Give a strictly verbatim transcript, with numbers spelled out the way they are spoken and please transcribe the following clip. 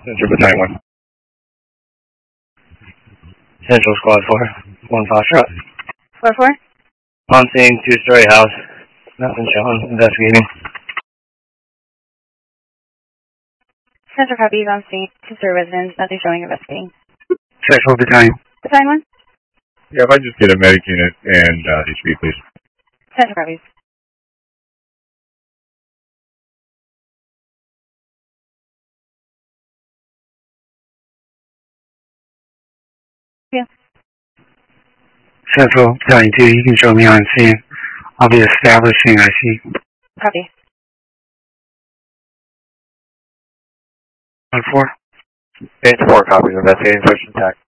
Central Battalion one. Central Squad four, one Foxtrot. Squad four? On scene, two-story house. Nothing shown, investigating. Central copies on scene, two-story residence, nothing showing, investigating. Central Battalion. Battalion one? Yeah, if I just get a medic unit and uh, H P, please. Central copies. Yeah. Central Battalion two, you can show me on scene. I'll be establishing I C. Copy. One four. Eight four copies, investigating first attack.